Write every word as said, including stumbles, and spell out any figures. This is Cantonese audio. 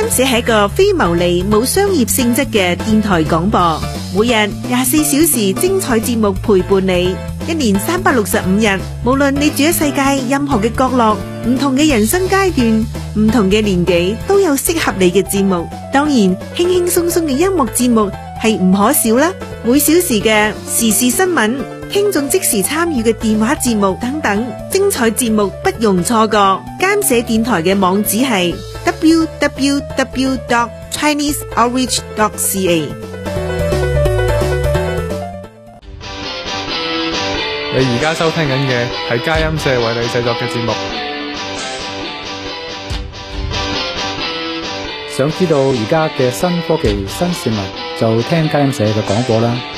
監社係一個非牟利、冇商業性質嘅電台廣播，每日廿四小時精彩節目陪伴你，一年三百六十五日，無論你住喺世界任何嘅角落，唔同嘅人生階段，唔同嘅年紀，都有適合你嘅節目。當然，輕輕鬆鬆嘅音樂節目係唔可少啦。每小時嘅時事新聞、聽眾即時參與嘅電話節目等等，精彩節目不容錯過。監社電台嘅網址係 double-u double-u double-u dot chinese outreach dot c a。 你而家收聽緊嘅係佳音社為你製作嘅節目。 想知道而家嘅新科技新事物，就聽佳音社嘅廣播啦。